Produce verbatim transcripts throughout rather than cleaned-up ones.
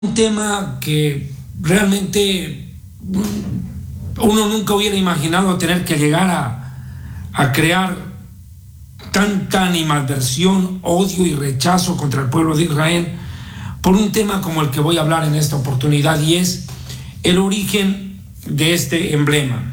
un tema que realmente uno nunca hubiera imaginado tener que llegar a, a crear tanta animadversión, odio y rechazo contra el pueblo de Israel por un tema como el que voy a hablar en esta oportunidad, y es el origen de este emblema.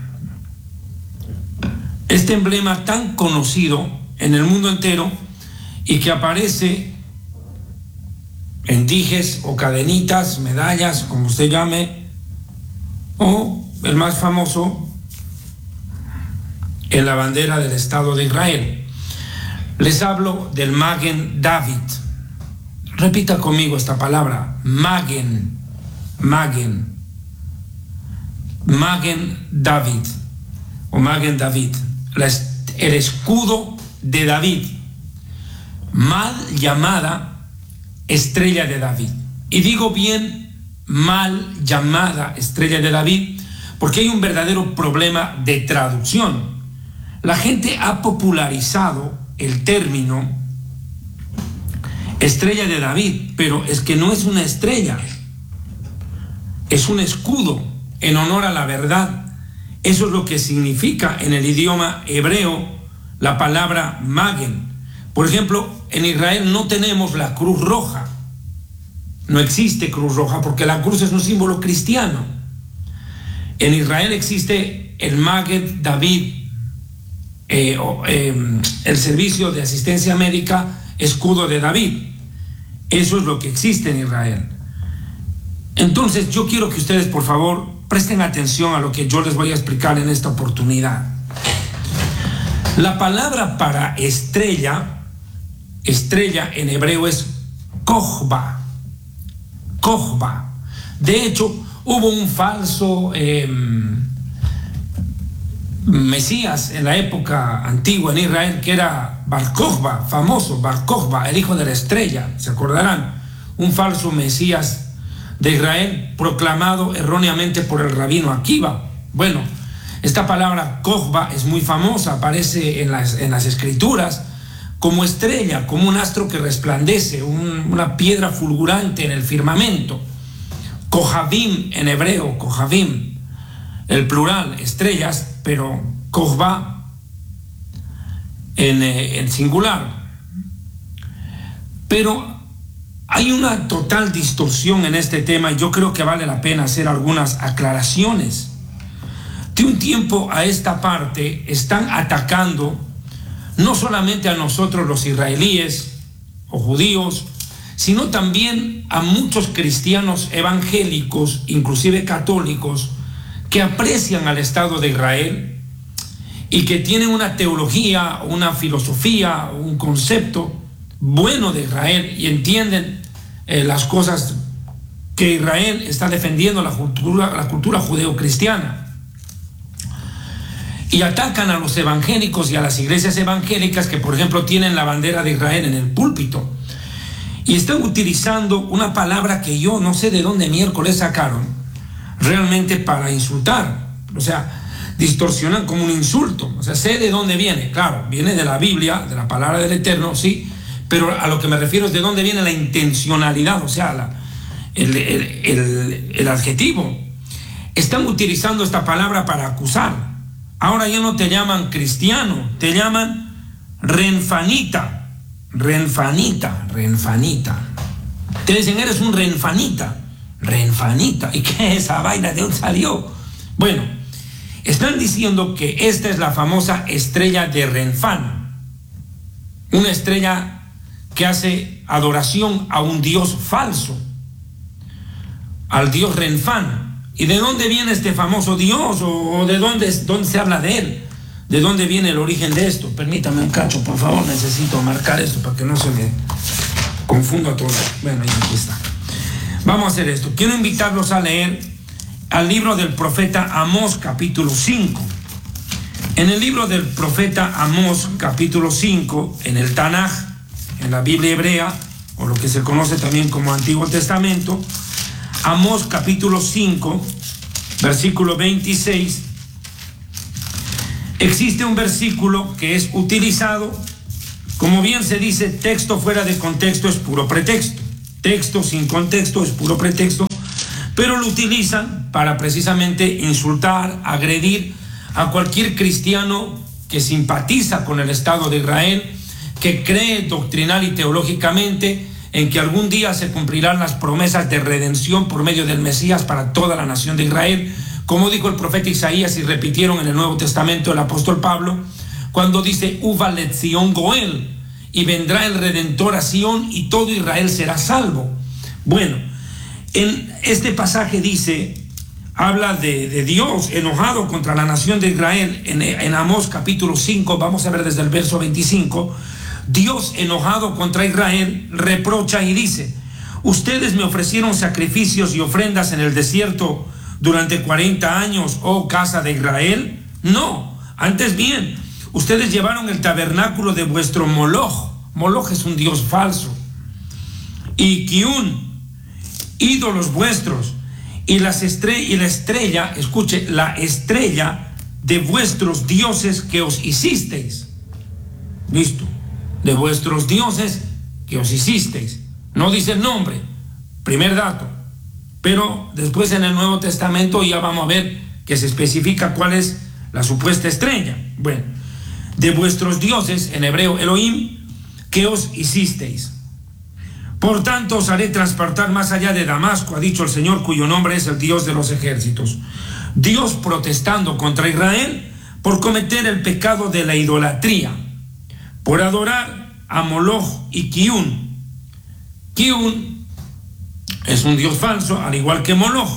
Este emblema tan conocido en el mundo entero y que aparece en dijes o cadenitas, medallas, como usted llame, o el más famoso, en la bandera del Estado de Israel. Les hablo del Magen David. Repita conmigo esta palabra, Magen, Magen, Magen David, o Magen David, la, el escudo de David, mal llamada Estrella de David. Y digo bien mal llamada Estrella de David porque hay un verdadero problema de traducción. La gente ha popularizado el término Estrella de David, pero es que no es una estrella, es un escudo en honor a la verdad. Eso es lo que significa en el idioma hebreo la palabra Magen. Por ejemplo, en Israel no tenemos la cruz roja, no existe cruz roja porque la cruz es un símbolo cristiano. En Israel existe el Magen David, eh, eh, el servicio de asistencia médica escudo de David. Eso es lo que existe en Israel. Entonces yo quiero que ustedes, por favor, presten atención a lo que yo les voy a explicar en esta oportunidad. La palabra para estrella, estrella en hebreo es Kochba, Kochba. De hecho, hubo un falso eh, Mesías en la época antigua en Israel que era Bar Kochba, famoso Bar Kochba, el hijo de la estrella, ¿se acordarán? Un falso Mesías de Israel proclamado erróneamente por el rabino Akiva. Bueno, esta palabra Kochba es muy famosa, aparece en las, en las escrituras como estrella, como un astro que resplandece, un, una piedra fulgurante en el firmamento. Kohabim en hebreo, Kohabim, el plural, estrellas, pero Kochba en, en singular. Pero hay una total distorsión en este tema y yo creo que vale la pena hacer algunas aclaraciones. De un tiempo a esta parte están atacando no solamente a nosotros los israelíes o judíos, sino también a muchos cristianos evangélicos, inclusive católicos, que aprecian al Estado de Israel y que tienen una teología, una filosofía, un concepto bueno de Israel y entienden eh, las cosas que Israel está defendiendo, la cultura, la cultura judeo-cristiana. Y atacan a los evangélicos y a las iglesias evangélicas que, por ejemplo, tienen la bandera de Israel en el púlpito. Y están utilizando una palabra que yo no sé de dónde miércoles sacaron, realmente para insultar. O sea, distorsionan como un insulto. O sea, sé de dónde viene. Claro, viene de la Biblia, de la palabra del Eterno, sí. Pero a lo que me refiero es de dónde viene la intencionalidad, o sea, la, el, el, el, el adjetivo. Están utilizando esta palabra para acusar. Ahora ya no te llaman cristiano, te llaman renfanita, renfanita, renfanita. Te dicen, eres un renfanita, renfanita. ¿Y qué es esa vaina? ¿De dónde salió? Bueno, están diciendo que esta es la famosa estrella de Renfán, una estrella que hace adoración a un dios falso, al dios Renfán. ¿Y de dónde viene este famoso Dios? ¿O de dónde, dónde se habla de él? ¿De dónde viene el origen de esto? Permítame un cacho, por favor, necesito marcar esto para que no se me confunda todo. Bueno, ahí aquí está. Vamos a hacer esto. Quiero invitarlos a leer al libro del profeta Amós, capítulo cinco. En el libro del profeta Amós, capítulo cinco, en el Tanaj, en la Biblia hebrea, o lo que se conoce también como Antiguo Testamento, Amós capítulo cinco, versículo veintiséis, existe un versículo que es utilizado, como bien se dice, texto fuera de contexto es puro pretexto. texto sin contexto, es puro pretexto, pero lo utilizan para precisamente insultar, agredir a cualquier cristiano que simpatiza con el Estado de Israel, que cree doctrinal y teológicamente en que algún día se cumplirán las promesas de redención por medio del Mesías para toda la nación de Israel, como dijo el profeta Isaías y repitieron en el Nuevo Testamento el apóstol Pablo, cuando dice, Uva let Sion Goel, y vendrá el Redentor a Sion y todo Israel será salvo. Bueno, en este pasaje dice, habla de, de Dios enojado contra la nación de Israel. En, en Amós capítulo cinco, vamos a ver desde el verso veinticinco, Dios enojado contra Israel reprocha y dice, ustedes me ofrecieron sacrificios y ofrendas en el desierto durante cuarenta años, oh casa de Israel. No, antes bien, ustedes llevaron el tabernáculo de vuestro Moloch. Moloch es un dios falso. Y Kiun, ídolos vuestros, y, las estre y la estrella, escuche, la estrella de vuestros dioses que os hicisteis. ¿Listo? De vuestros dioses que os hicisteis. No dice el nombre, primer dato. Pero después en el Nuevo Testamento ya vamos a ver que se especifica cuál es la supuesta estrella. Bueno, de vuestros dioses, en hebreo Elohim, que os hicisteis. Por tanto os haré transportar más allá de Damasco, ha dicho el Señor, cuyo nombre es el Dios de los ejércitos. Dios protestando contra Israel por cometer el pecado de la idolatría, por adorar a Moloch y Kiun. Kiun es un dios falso, al igual que Moloch,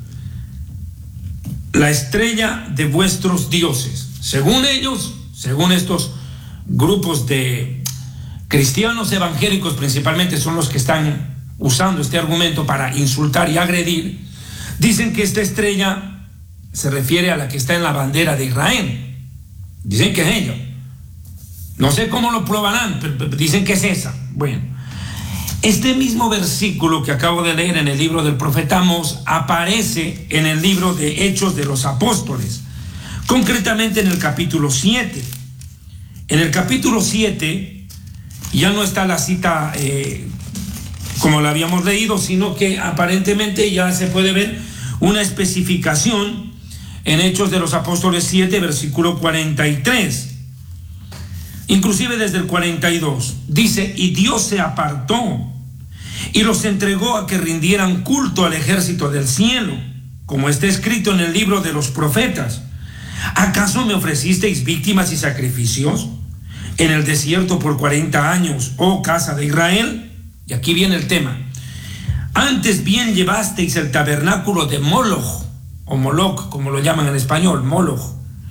la estrella de vuestros dioses. Según ellos, según estos grupos de cristianos evangélicos principalmente, son los que están usando este argumento para insultar y agredir, dicen que esta estrella se refiere a la que está en la bandera de Israel. Dicen que es ella. No sé cómo lo probarán, pero dicen que es esa. Bueno, este mismo versículo que acabo de leer en el libro del profeta Amós aparece en el libro de Hechos de los Apóstoles, concretamente en el capítulo siete. En el capítulo siete ya no está la cita eh, como la habíamos leído, sino que aparentemente ya se puede ver una especificación en Hechos de los Apóstoles siete, versículo cuarenta y tres. Inclusive desde el cuarenta y dos, dice, y Dios se apartó y los entregó a que rindieran culto al ejército del cielo, como está escrito en el libro de los profetas. ¿Acaso me ofrecisteis víctimas y sacrificios en el desierto por cuarenta años, oh casa de Israel? Y aquí viene el tema. Antes bien llevasteis el tabernáculo de Moloch, o Moloch, como lo llaman en español, Moloch,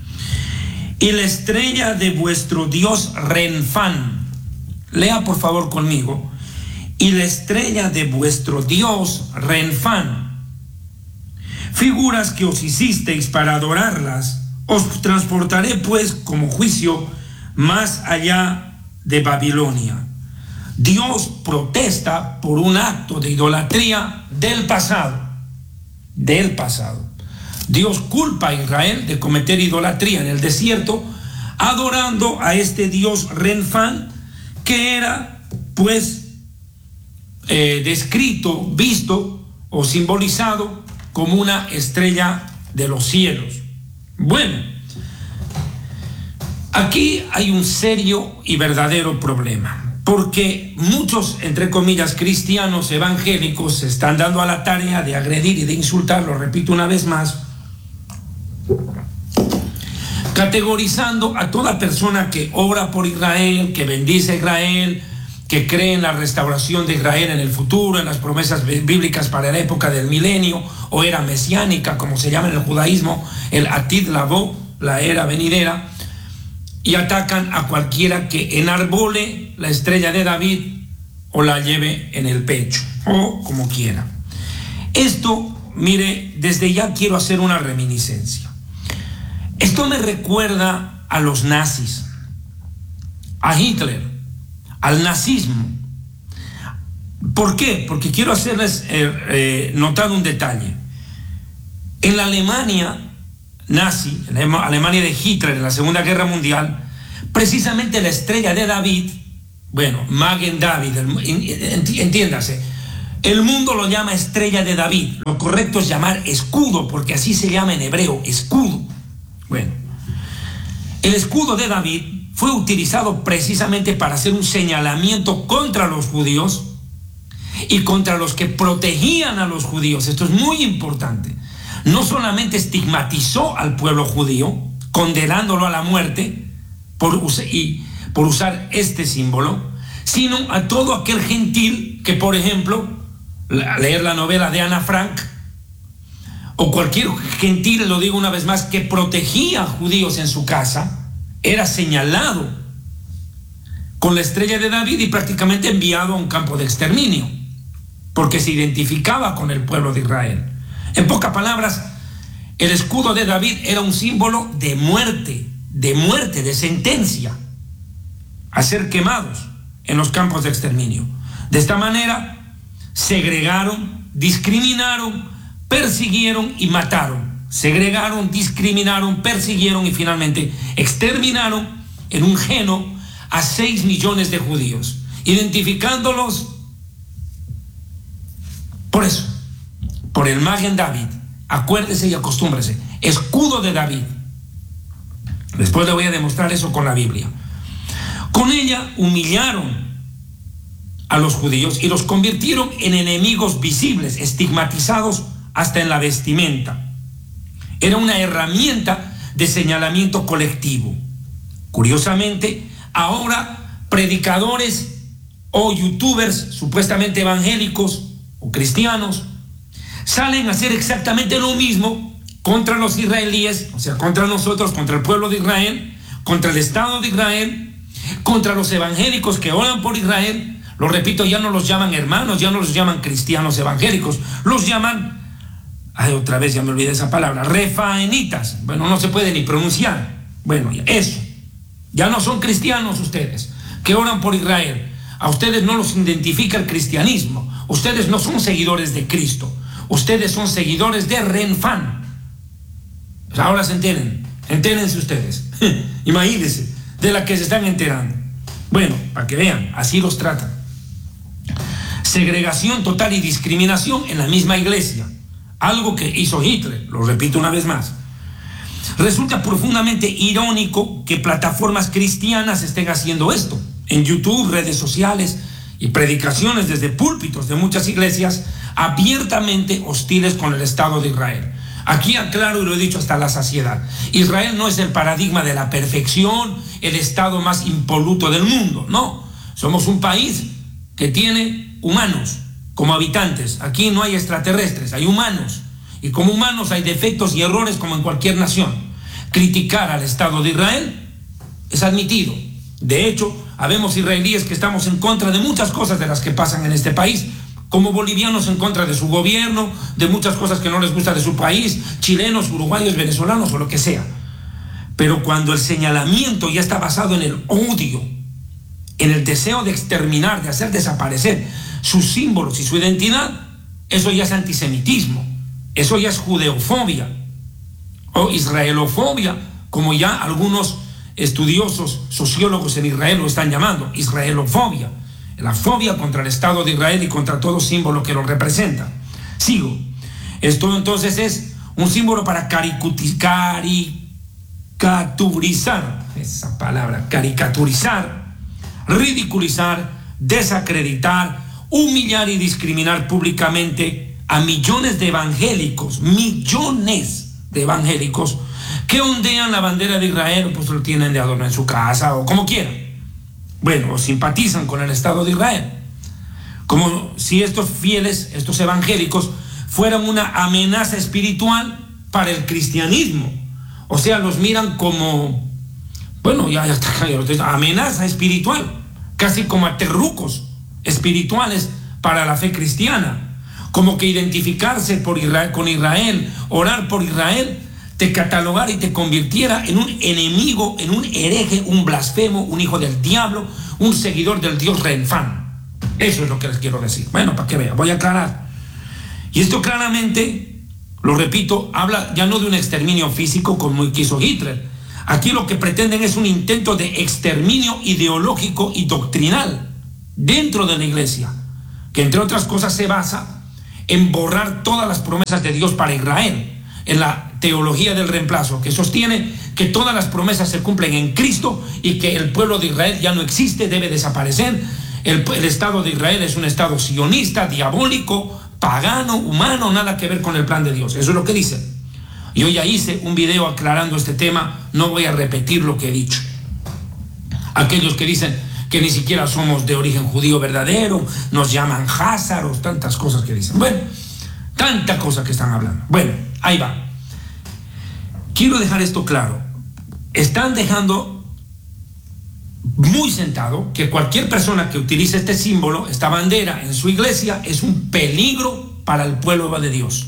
y la estrella de vuestro dios Renfán. Lea por favor conmigo. Y la estrella de vuestro dios Renfán, figuras que os hicisteis para adorarlas, os transportaré pues como juicio más allá de Babilonia. Dios protesta por un acto de idolatría del pasado, del pasado. Dios culpa a Israel de cometer idolatría en el desierto, adorando a este dios Renfán, que era pues eh, descrito, visto o simbolizado como una estrella de los cielos. Bueno, aquí hay un serio y verdadero problema, porque muchos, entre comillas, cristianos evangélicos se están dando a la tarea de agredir y de insultar, lo repito una vez más, categorizando a toda persona que ora por Israel, que bendice a Israel, que cree en la restauración de Israel en el futuro, en las promesas bíblicas para la época del milenio o era mesiánica, como se llama en el judaísmo, el Atid Lavo, la era venidera, y atacan a cualquiera que enarbole la estrella de David o la lleve en el pecho, o como quiera. Esto, mire, desde ya quiero hacer una reminiscencia. Esto me recuerda a los nazis, a Hitler, al nazismo. ¿Por qué? Porque quiero hacerles eh, eh, notar un detalle. En la Alemania nazi, en la Alemania de Hitler en la Segunda Guerra Mundial, precisamente la estrella de David, bueno, Magen David, entiéndase, El mundo lo llama estrella de David. Lo correcto es llamar escudo, porque así se llama en hebreo, escudo. Bueno, el escudo de David fue utilizado precisamente para hacer un señalamiento contra los judíos y contra los que protegían a los judíos. Esto es muy importante. No solamente estigmatizó al pueblo judío, condenándolo a la muerte por, y, por usar este símbolo, sino a todo aquel gentil que, por ejemplo, leer la novela de Ana Frank, o cualquier gentil, lo digo una vez más, que protegía a judíos en su casa, era señalado con la estrella de David y prácticamente enviado a un campo de exterminio, porque se identificaba con el pueblo de Israel. En pocas palabras, el escudo de David era un símbolo de muerte, de muerte, de sentencia, a ser quemados en los campos de exterminio. De esta manera, segregaron, discriminaron, persiguieron y mataron. Segregaron, discriminaron, persiguieron y finalmente exterminaron en un geno a seis millones de judíos, identificándolos por eso, por el Magen David. Acuérdese y acostúmbrese, escudo de David. Después le voy a demostrar eso con la Biblia. Con ella humillaron a los judíos y los convirtieron en enemigos visibles, estigmatizados hasta en la vestimenta. Era una herramienta de señalamiento colectivo. Curiosamente, ahora predicadores o youtubers supuestamente evangélicos o cristianos salen a hacer exactamente lo mismo contra los israelíes, o sea, contra nosotros, contra el pueblo de Israel, contra el Estado de Israel, contra los evangélicos que oran por Israel. Lo repito, ya no los llaman hermanos, ya no los llaman cristianos evangélicos, los llaman, ay, otra vez ya me olvidé esa palabra, refaenitas. Bueno, no se puede ni pronunciar. Bueno, eso, ya no son cristianos ustedes, que oran por Israel. A ustedes no los identifica el cristianismo, ustedes no son seguidores de Cristo, ustedes son seguidores de Renfán. Ahora se enteren, entérense ustedes, imagínense, de la que se están enterando. Bueno, para que vean, así los tratan. Segregación total y discriminación en la misma iglesia, algo que hizo Hitler, lo repito una vez más. Resulta profundamente irónico que plataformas cristianas estén haciendo esto. En YouTube, redes sociales y predicaciones desde púlpitos de muchas iglesias abiertamente hostiles con el Estado de Israel. Aquí aclaro y lo he dicho hasta la saciedad: Israel no es el paradigma de la perfección, el Estado más impoluto del mundo. No, somos un país que tiene humanos como habitantes. Aquí no hay extraterrestres, hay humanos. Y como humanos hay defectos y errores como en cualquier nación. Criticar al Estado de Israel es admitido. De hecho, habemos israelíes que estamos en contra de muchas cosas de las que pasan en este país, como bolivianos en contra de su gobierno, de muchas cosas que no les gusta de su país, chilenos, uruguayos, venezolanos o lo que sea. Pero cuando el señalamiento ya está basado en el odio, en el deseo de exterminar, de hacer desaparecer sus símbolos y su identidad, eso ya es antisemitismo, eso ya es judeofobia o israelofobia, como ya algunos estudiosos, sociólogos en Israel lo están llamando, israelofobia, la fobia contra el Estado de Israel y contra todo símbolo que lo representa. Sigo. Esto entonces es un símbolo para caricaturizar, esa palabra, caricaturizar, ridiculizar, desacreditar, humillar y discriminar públicamente a millones de evangélicos, millones de evangélicos que ondean la bandera de Israel, pues lo tienen de adorno en su casa o como quieran. Bueno, o simpatizan con el Estado de Israel. Como si estos fieles, estos evangélicos, fueran una amenaza espiritual para el cristianismo. O sea, los miran como, bueno, ya, ya está, amenaza espiritual, casi como aterrucos espirituales para la fe cristiana. Como que identificarse por Israel, con Israel, orar por Israel, te catalogara y te convirtiera en un enemigo, en un hereje, un blasfemo, un hijo del diablo, un seguidor del dios Renfán. Eso es lo que les quiero decir. Bueno, para que vean, voy a aclarar. Y esto claramente, lo repito, habla ya no de un exterminio físico como quiso Hitler. Aquí lo que pretenden es un intento de exterminio ideológico y doctrinal dentro de la iglesia. que entre otras cosas se basa en borrar todas las promesas de Dios para Israel, en la teología del reemplazo, que sostiene que todas las promesas se cumplen en Cristo y que el pueblo de Israel ya no existe, debe desaparecer. El, el Estado de Israel es un Estado sionista, diabólico, pagano, humano, nada que ver con el plan de Dios. Eso es lo que dicen. Yo ya hice un video aclarando este tema, no voy a repetir lo que he dicho. Aquellos que dicen que ni siquiera somos de origen judío verdadero, nos llaman házaros, tantas cosas que dicen. Bueno, tanta cosa que están hablando. Bueno, ahí va. Quiero dejar esto claro. Están dejando muy sentado que cualquier persona que utilice este símbolo, esta bandera en su iglesia, es un peligro para el pueblo de Dios.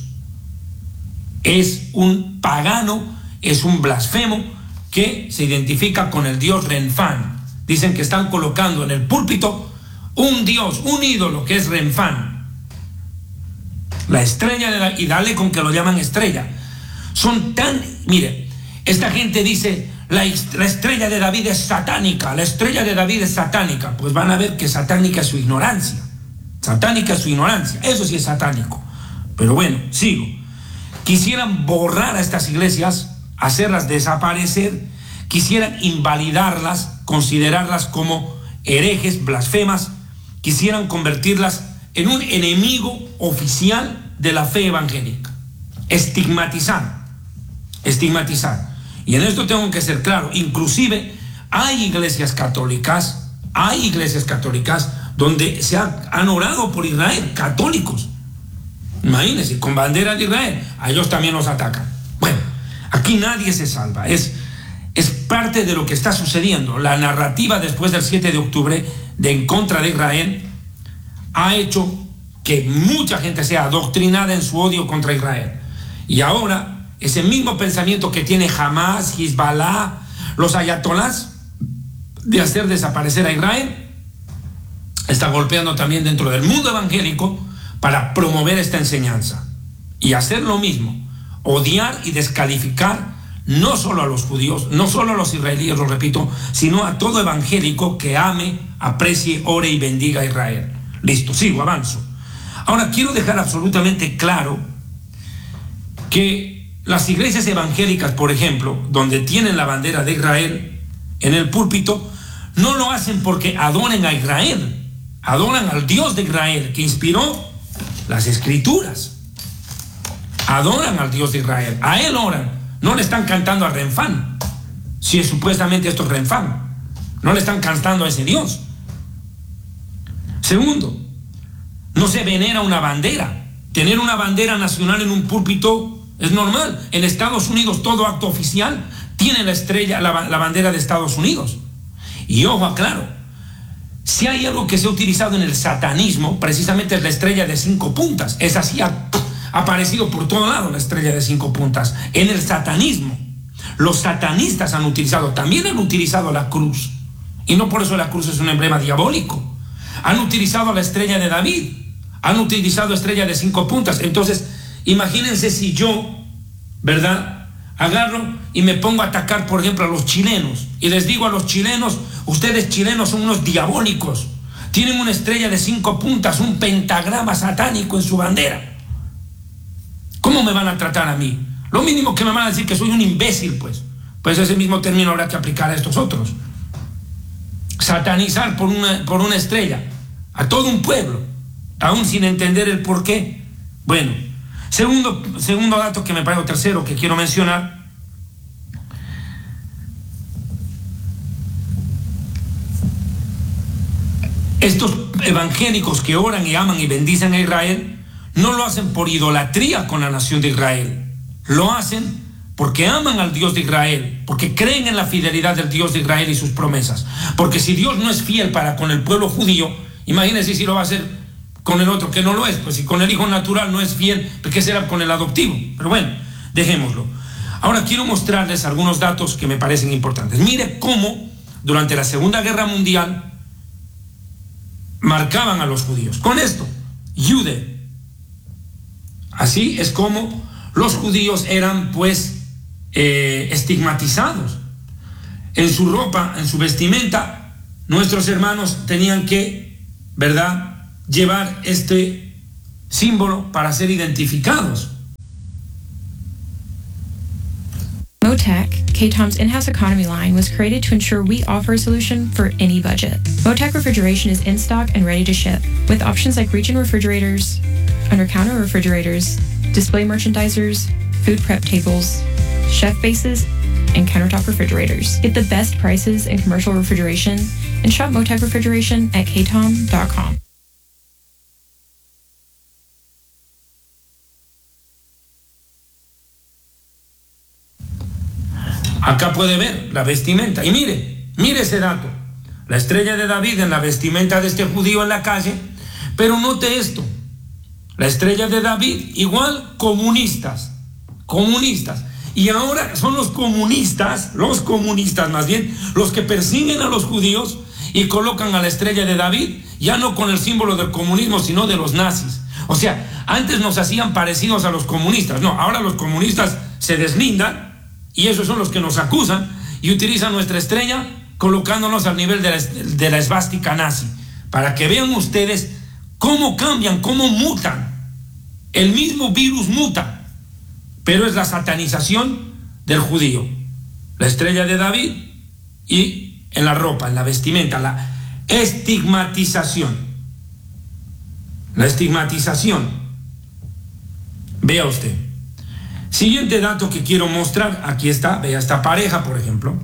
Es un pagano, es un blasfemo que se identifica con el dios Renfán. Dicen que están colocando en el púlpito un dios, un ídolo que es Renfán, la estrella de la, y dale con que lo llaman estrella. Son tan, mire, esta gente dice la, la estrella de David es satánica, la estrella de David es satánica. Pues van a ver que satánica es su ignorancia, satánica es su ignorancia, eso sí es satánico. Pero bueno, sigo. Quisieran borrar a estas iglesias, hacerlas desaparecer, quisieran invalidarlas, considerarlas como herejes, blasfemas, quisieran convertirlas en un enemigo oficial de la fe evangélica. Estigmatizar, estigmatizar. Y en esto tengo que ser claro, inclusive hay iglesias católicas, hay iglesias católicas donde se ha, han orado por Israel, católicos. Imagínense, con bandera de Israel, a ellos también los atacan. Bueno, aquí nadie se salva, es, es parte de lo que está sucediendo. La narrativa después del siete de octubre de en contra de Israel ha hecho que mucha gente sea adoctrinada en su odio contra Israel. Y ahora, ese mismo pensamiento que tiene Hamas, Hezbollah, los ayatolás, de hacer desaparecer a Israel, está golpeando también dentro del mundo evangélico para promover esta enseñanza y hacer lo mismo, odiar y descalificar no solo a los judíos, no solo a los israelíes, lo repito, sino a todo evangélico que ame, aprecie, ore y bendiga a Israel. Listo, sigo, avanzo. Ahora quiero dejar absolutamente claro que las iglesias evangélicas, por ejemplo, donde tienen la bandera de Israel en el púlpito, no lo hacen porque adoren a Israel, adoran al Dios de Israel que inspiró las escrituras, adoran al Dios de Israel, a él oran, no le están cantando a Renfán, si es, supuestamente esto es Renfán, no le están cantando a ese Dios. Segundo, no se venera una bandera. Tener una bandera nacional en un púlpito es normal. En Estados Unidos todo acto oficial tiene la estrella, la, la bandera de Estados Unidos. Y ojo, aclaro, si hay algo que se ha utilizado en el satanismo, precisamente es la estrella de cinco puntas. Esa sí ha, ha aparecido por todo lado, la estrella de cinco puntas. En el satanismo, los satanistas han utilizado, también han utilizado la cruz. Y no por eso la cruz es un emblema diabólico. Han utilizado la estrella de David, han utilizado estrella de cinco puntas. Entonces, imagínense si yo, ¿verdad?, agarro y me pongo a atacar, por ejemplo, a los chilenos y les digo a los chilenos, ustedes chilenos son unos diabólicos, tienen una estrella de cinco puntas, un pentagrama satánico en su bandera. ¿Cómo me van a tratar a mí? Lo mínimo que me van a decir que soy un imbécil, pues. Pues ese mismo término habrá que aplicar a estos otros. Satanizar por una, por una estrella a todo un pueblo, aún sin entender el por qué. Bueno, segundo, segundo dato que me parece, tercero que quiero mencionar, estos evangélicos que oran y aman y bendicen a Israel no lo hacen por idolatría con la nación de Israel, lo hacen porque aman al Dios de Israel, porque creen en la fidelidad del Dios de Israel y sus promesas. Porque si Dios no es fiel para con el pueblo judío, imagínense si lo va a hacer con el otro que no lo es. Pues si con el hijo natural no es fiel, ¿qué será con el adoptivo? Pero bueno, dejémoslo. Ahora quiero mostrarles algunos datos que me parecen importantes. Mire cómo durante la Segunda Guerra Mundial marcaban a los judíos. Con esto, Jude. Así es como los judíos eran pues eh, estigmatizados. En su ropa, en su vestimenta, nuestros hermanos tenían que, ¿verdad?, llevar este símbolo para ser identificados. Motec, K-Tom's in-house economy line, was created to ensure we offer a solution for any budget. Motec refrigeration is in stock and ready to ship, with options like region refrigerators, under-counter refrigerators, display merchandisers, food prep tables, chef bases, and countertop refrigerators. Get the best prices in commercial refrigeration and shop Motec Refrigeration at k tom dot com. Acá puede ver la vestimenta. Y mire, mire ese dato. La estrella de David en la vestimenta de este judío en la calle. Pero note esto. La estrella de David, igual comunistas. Comunistas. Y ahora son los comunistas, los comunistas más bien, los que persiguen a los judíos y colocan a la estrella de David, ya no con el símbolo del comunismo, sino de los nazis. O sea, antes nos hacían parecidos a los comunistas. No, ahora los comunistas se deslindan. Y esos son los que nos acusan y utilizan nuestra estrella colocándonos al nivel de la, de la esvástica nazi. Para que vean ustedes cómo cambian, cómo mutan. El mismo virus muta, pero es la satanización del judío. La estrella de David y en la ropa, en la vestimenta, la estigmatización. La estigmatización. Vea usted. Siguiente dato que quiero mostrar, aquí está, vea esta pareja, por ejemplo.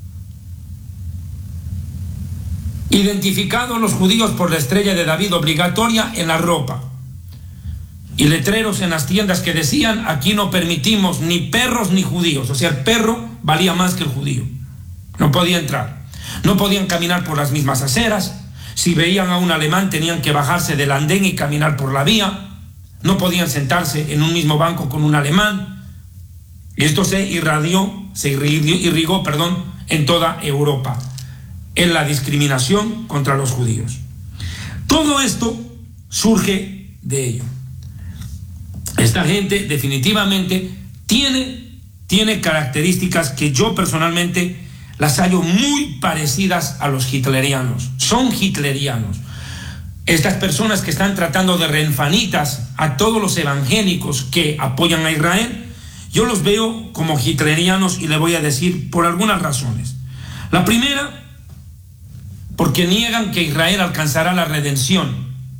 Identificados los judíos por la estrella de David obligatoria en la ropa. Y letreros en las tiendas que decían, aquí no permitimos ni perros ni judíos. O sea, el perro valía más que el judío. No podía entrar. No podían caminar por las mismas aceras. Si veían a un alemán tenían que bajarse del andén y caminar por la vía. No podían sentarse en un mismo banco con un alemán. Y esto se irradió, se irrigó, irrigó, perdón, en toda Europa, en la discriminación contra los judíos. Todo esto surge de ello. Esta gente definitivamente tiene, tiene características que yo personalmente las hallo muy parecidas a los hitlerianos. Son hitlerianos. Estas personas que están tratando de reenfanitas a todos los evangélicos que apoyan a Israel, yo los veo como hitlerianos y le voy a decir por algunas razones. La primera, porque niegan que Israel alcanzará la redención.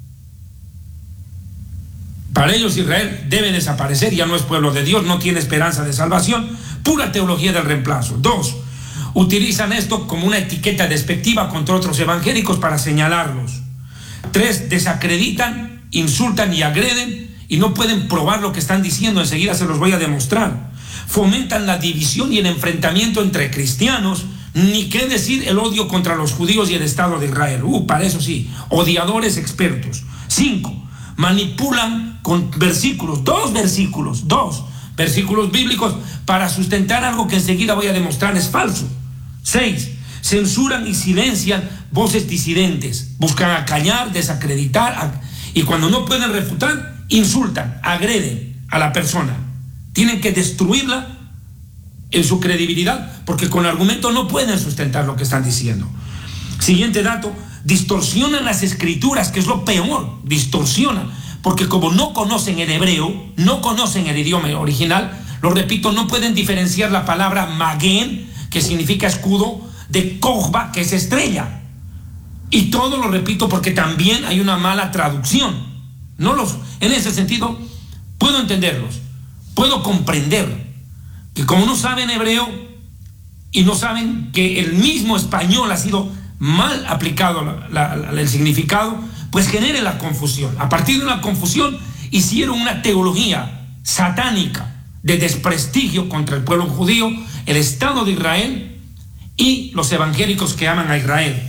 Para ellos Israel debe desaparecer, ya no es pueblo de Dios, no tiene esperanza de salvación, pura teología del reemplazo. Dos, utilizan esto como una etiqueta despectiva contra otros evangélicos para señalarlos. Tres, desacreditan, insultan y agreden y no pueden probar lo que están diciendo, enseguida se los voy a demostrar. Fomentan la división y el enfrentamiento entre cristianos, ni qué decir el odio contra los judíos y el Estado de Israel. Uh, para eso sí, odiadores expertos. Cinco, manipulan con versículos, dos versículos, dos versículos bíblicos para sustentar algo que enseguida voy a demostrar es falso. Seis, censuran y silencian voces disidentes, buscan acallar, desacreditar a, y cuando no pueden refutar, insultan, agreden a la persona. Tienen que destruirla en su credibilidad porque con argumentos no pueden sustentar lo que están diciendo. Siguiente dato, distorsionan las escrituras, que es lo peor, distorsionan, porque como no conocen el hebreo, no conocen el idioma original, lo repito, no pueden diferenciar la palabra magén, que significa escudo, de Kojba, que es estrella. Y todo lo repito porque también hay una mala traducción. No los, en ese sentido, puedo entenderlos, puedo comprender que como no saben hebreo y no saben que el mismo español ha sido mal aplicado la, la, el significado, pues genere la confusión. A partir de una confusión hicieron una teología satánica de desprestigio contra el pueblo judío, el Estado de Israel y los evangélicos que aman a Israel.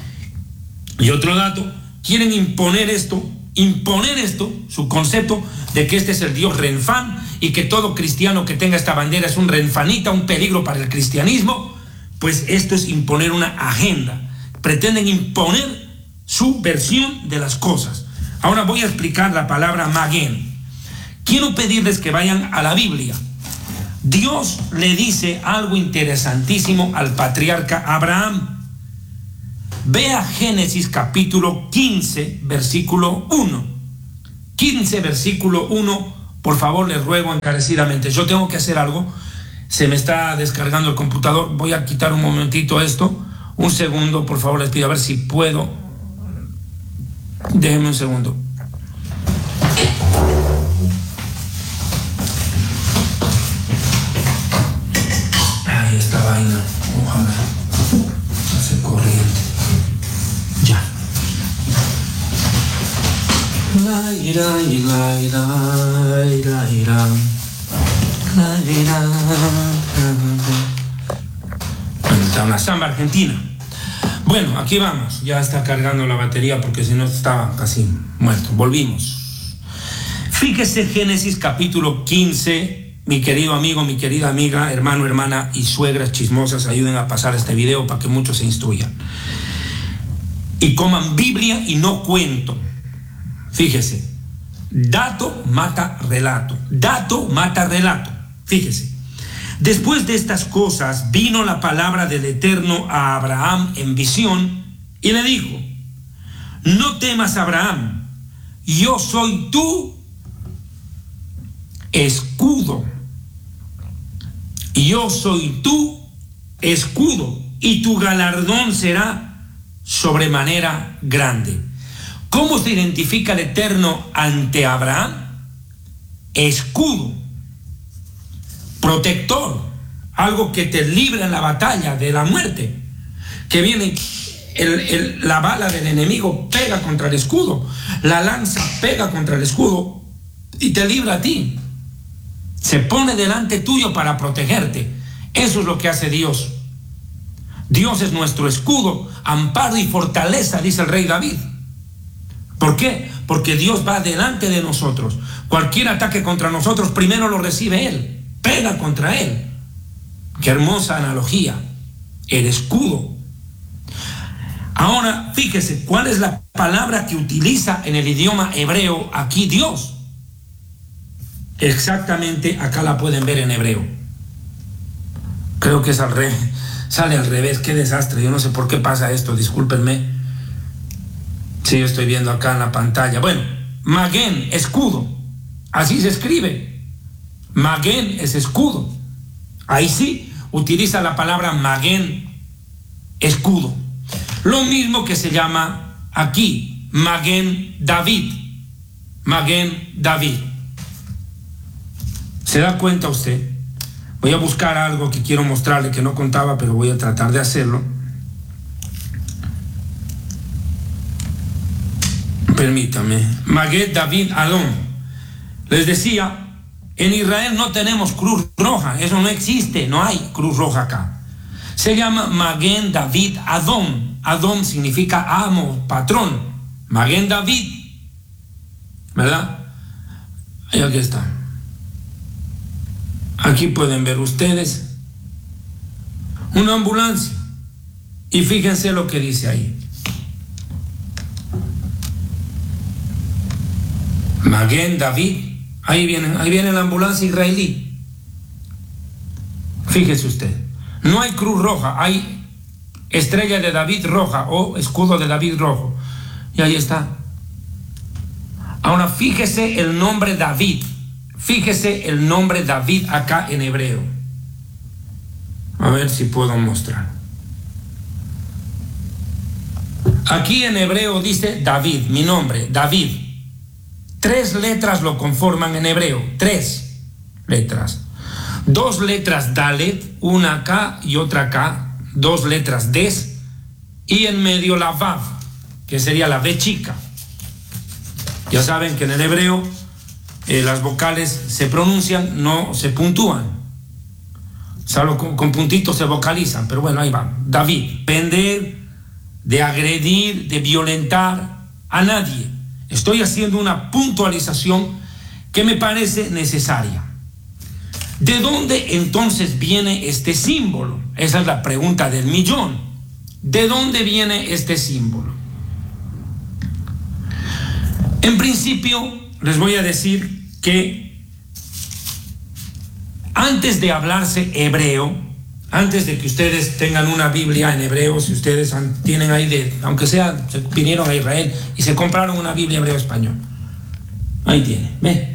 Y otro dato, quieren imponer esto, imponer esto, su concepto de que este es el Dios renfán y que todo cristiano que tenga esta bandera es un renfanita, un peligro para el cristianismo. Pues esto es imponer una agenda. Pretenden imponer su versión de las cosas. Ahora voy a explicar la palabra magén. Quiero pedirles que vayan a la Biblia. Dios le dice algo interesantísimo al patriarca Abraham. Vea Génesis capítulo quince, versículo uno. quince, versículo uno, por favor, les ruego encarecidamente. Yo tengo que hacer algo. Se me está descargando el computador. Voy a quitar un momentito esto. Un segundo, por favor, les pido a ver si puedo. Déjenme un segundo. Ay, esta vaina. Ojalá hace corriente. Ya. La ira, la ira, la ira. La ira. Está una samba argentina. Bueno, aquí vamos. Ya está cargando la batería porque si no estaba casi muerto. Volvimos. Fíjese Génesis capítulo quince. Mi querido amigo, mi querida amiga, hermano, hermana y suegras chismosas, ayuden a pasar este video para que muchos se instruyan. Y coman Biblia y no cuento. Fíjese. Dato mata relato. Dato mata relato. Fíjese. Después de estas cosas vino la palabra del Eterno a Abraham en visión y le dijo: no temas, Abraham, yo soy tu escudo. Yo soy tu escudo y tu galardón será sobremanera grande. ¿Cómo se identifica el Eterno ante Abraham? Escudo, protector, algo que te libra en la batalla de la muerte, que viene el, el, la bala del enemigo pega contra el escudo, la lanza pega contra el escudo y te libra a ti, se pone delante tuyo para protegerte. Eso es lo que hace Dios. Dios es nuestro escudo, amparo y fortaleza, dice el rey David. ¿Por qué? Porque Dios va delante de nosotros. Cualquier ataque contra nosotros primero lo recibe Él, pega contra Él. Qué hermosa analogía, el escudo. Ahora, fíjese, ¿cuál es la palabra que utiliza en el idioma hebreo aquí Dios? Exactamente, acá la pueden ver en hebreo. Creo que es al revés, sale al revés, qué desastre, yo no sé por qué pasa esto, discúlpenme. Sí, yo estoy viendo acá en la pantalla. Bueno, Maguen, escudo, así se escribe. Maguen es escudo. Ahí sí, utiliza la palabra Maguen, escudo. Lo mismo que se llama aquí, Maguen David. Maguen David. ¿Se da cuenta usted? Voy a buscar algo que quiero mostrarle que no contaba, pero voy a tratar de hacerlo. Permítame. Maguen David Adón. Les decía, en Israel no tenemos cruz roja, eso no existe, no hay cruz roja acá. Se llama Maguen David Adón. Adón significa amo, patrón. Maguen David, ¿verdad? Y aquí está. Aquí pueden ver ustedes una ambulancia y fíjense lo que dice ahí. Maguen David. Ahí viene, ahí viene la ambulancia israelí. Fíjese usted, no hay cruz roja, hay estrella de David roja o escudo de David rojo. Y ahí está. Ahora fíjese el nombre David. Fíjese el nombre David acá en hebreo. A ver si puedo mostrar. Aquí en hebreo dice David, mi nombre, David. Tres letras lo conforman en hebreo, tres letras. Dos letras Dalet, una acá y otra acá, dos letras Des, y en medio la Vav, que sería la V chica. Ya saben que en el hebreo eh, las vocales se pronuncian, no se puntúan. Salvo con, con puntitos se vocalizan, pero bueno, ahí va. David, pender, de agredir, de violentar a nadie. Estoy haciendo una puntualización que me parece necesaria. ¿De dónde entonces viene este símbolo? Esa es la pregunta del millón. ¿De dónde viene este símbolo? En principio, les voy a decir que antes de hablarse hebreo, antes de que ustedes tengan una Biblia en hebreo, si ustedes tienen ahí, de, aunque sea, se vinieron a Israel y se compraron una Biblia hebreo-español, ahí tiene, ve,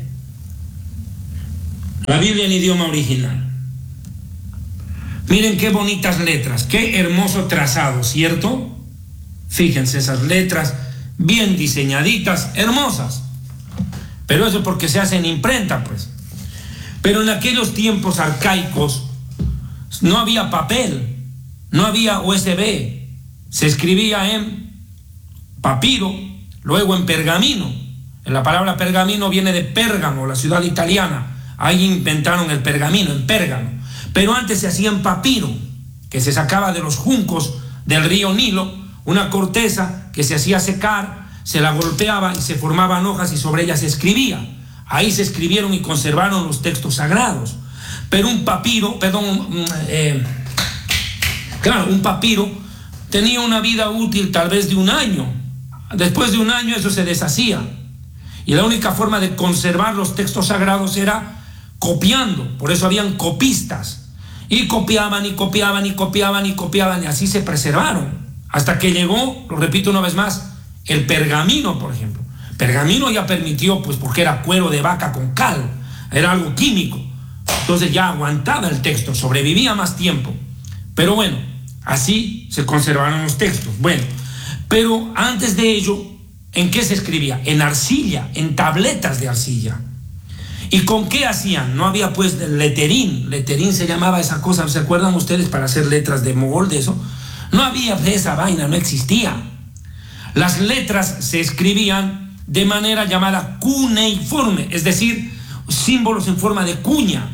la Biblia en idioma original. Miren qué bonitas letras, qué hermoso trazado, ¿cierto? Fíjense esas letras bien diseñaditas, hermosas. Pero eso porque se hace en imprenta, pues. Pero en aquellos tiempos arcaicos no había papel, no había U S B, se escribía en papiro, luego en pergamino. La palabra pergamino viene de Pérgamo, la ciudad italiana. Ahí inventaron el pergamino, en Pérgamo. Pero antes se hacía en papiro, que se sacaba de los juncos del río Nilo, una corteza que se hacía secar, se la golpeaba y se formaban hojas y sobre ellas se escribía. Ahí se escribieron y conservaron los textos sagrados. Pero un papiro, perdón, eh, claro, un papiro tenía una vida útil tal vez de un año. Después de un año eso se deshacía. Y la única forma de conservar los textos sagrados era copiando. Por eso habían copistas. Y copiaban y copiaban y copiaban y copiaban y así se preservaron. Hasta que llegó, lo repito una vez más, el pergamino, por ejemplo. Pergamino ya permitió, pues porque era cuero de vaca con cal, era algo químico. Entonces ya aguantaba el texto, sobrevivía más tiempo. Pero bueno, así se conservaron los textos. Bueno, pero antes de ello, ¿en qué se escribía? En arcilla, en tabletas de arcilla. ¿Y con qué hacían? No había pues letterín, letterín se llamaba esa cosa, ¿se acuerdan ustedes? Para hacer letras de mogol, de eso. No había esa vaina, no existía. Las letras se escribían de manera llamada cuneiforme, es decir, símbolos en forma de cuña.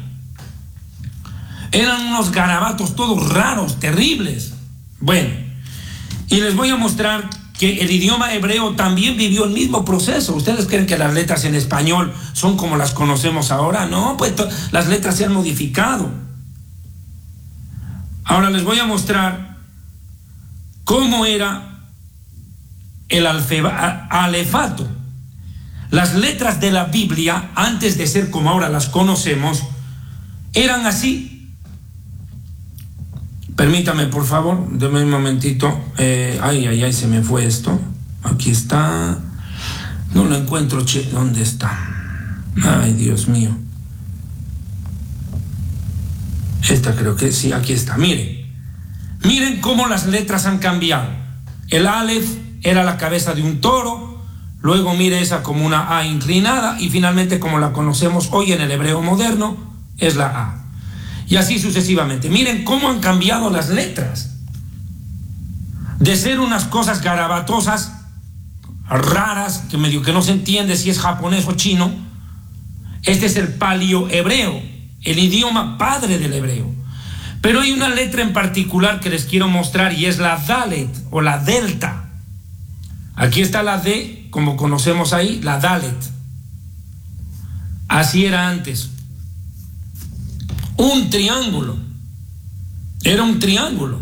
Eran unos garabatos todos raros, terribles. Bueno, y les voy a mostrar que el idioma hebreo también vivió el mismo proceso. ¿Ustedes creen que las letras en español son como las conocemos ahora? No, pues las letras se han modificado. Ahora les voy a mostrar cómo era el alfeba, alefato. Las letras de la Biblia, antes de ser como ahora las conocemos, eran así. Permítame, por favor, deme un momentito. Eh, ay, ay, ay, se me fue esto. Aquí está. No lo encuentro, che. ¿Dónde está? Ay, Dios mío. Esta creo que sí, aquí está. Miren. Miren cómo las letras han cambiado. El Aleph era la cabeza de un toro. Luego mire esa como una A inclinada. Y finalmente, como la conocemos hoy en el hebreo moderno, es la A. Y así sucesivamente. Miren cómo han cambiado las letras. De ser unas cosas garabatosas, raras, que medio que no se entiende si es japonés o chino. Este es el paleo-hebreo, el idioma padre del hebreo. Pero hay una letra en particular que les quiero mostrar y es la Dalet o la Delta. Aquí está la D, como conocemos ahí, la Dalet. Así era antes. Un triángulo. Era un triángulo.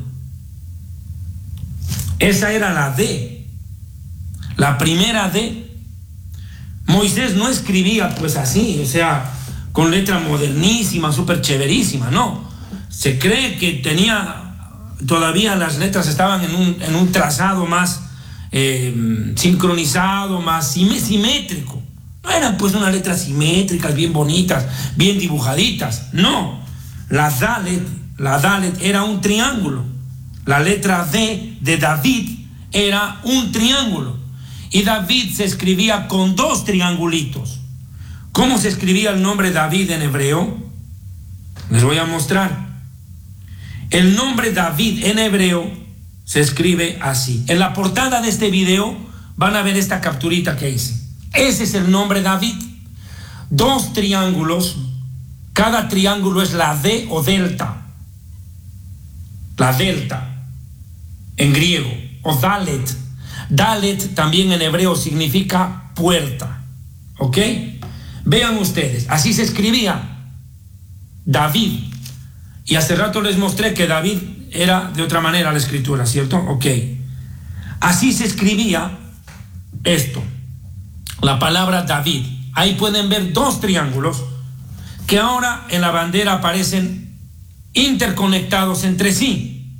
Esa era la D. La primera D. Moisés no escribía pues así, o sea, con letra modernísima, súper chéverísima, no. Se cree que tenía, todavía las letras estaban en un, en un trazado más eh, sincronizado, más simétrico. No eran pues unas letras simétricas, bien bonitas, bien dibujaditas, no. La Dalet, la Dalet era un triángulo. La letra D de David era un triángulo. Y David se escribía con dos triangulitos. ¿Cómo se escribía el nombre David en hebreo? Les voy a mostrar. El nombre David en hebreo se escribe así. En la portada de este video van a ver esta capturita que hice. Ese es el nombre David. Dos triángulos. Cada triángulo es la D o delta. La delta en griego, o Dalet. Dalet también en hebreo significa puerta. ¿Ok? Vean ustedes, así se escribía David. Y hace rato les mostré que David era de otra manera la escritura, ¿cierto? Ok. Así se escribía esto, la palabra David. Ahí pueden ver dos triángulos que ahora en la bandera aparecen interconectados entre sí.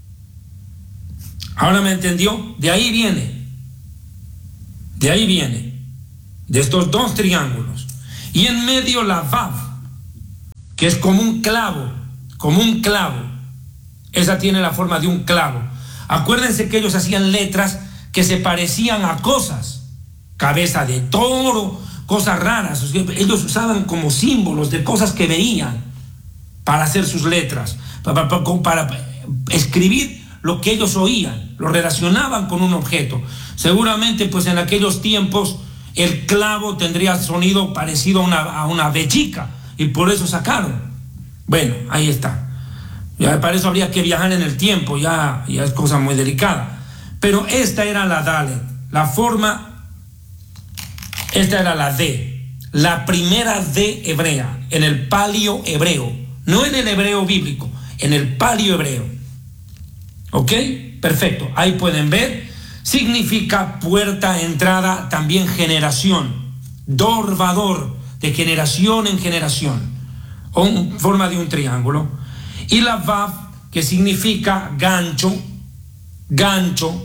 ¿Ahora me entendió? De ahí viene, de ahí viene, de estos dos triángulos. Y en medio la Vav, que es como un clavo, como un clavo. Esa tiene la forma de un clavo. Acuérdense que ellos hacían letras que se parecían a cosas, cabeza de toro, cosas raras. Ellos usaban como símbolos de cosas que veían para hacer sus letras, para, para, para escribir lo que ellos oían, lo relacionaban con un objeto. Seguramente pues en aquellos tiempos el clavo tendría sonido parecido a una, a una vechica, y por eso sacaron. Bueno, ahí está. Ya para eso habría que viajar en el tiempo, ya, ya es cosa muy delicada. Pero esta era la Dalet, la forma, esta era la D, la primera D hebrea, en el palio hebreo, no en el hebreo bíblico, en el palio hebreo. ¿Ok? Perfecto. Ahí pueden ver, significa puerta, entrada, también generación, dor, vador, de generación en generación, o en forma de un triángulo. Y la Vav, que significa gancho, gancho,